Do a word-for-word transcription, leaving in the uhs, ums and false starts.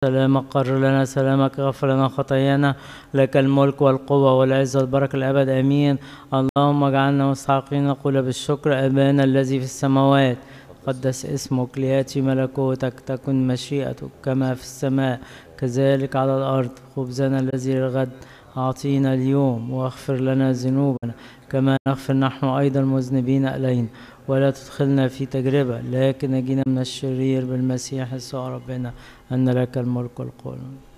سلامك قرر لنا سلامك اغفر لنا خطايانا، لك الملك والقوة والعزة والبركة الأبد آمين. اللهم اجعلنا مستحقين نقول بالشكر أبانا الذي في السماوات قدس اسمك، ليأتي ملكوتك، تكن مشيئتك كما في السماء كذلك على الأرض. خبزنا الذي للغد أعطينا اليوم، واغفر لنا ذنوبنا كما نغفر نحن أيضا المذنبين إلينا، ولا تدخلنا في تجربة لكن نجينا من الشرير بالمسيح يسوع ربنا، أن لك الملك والقوة.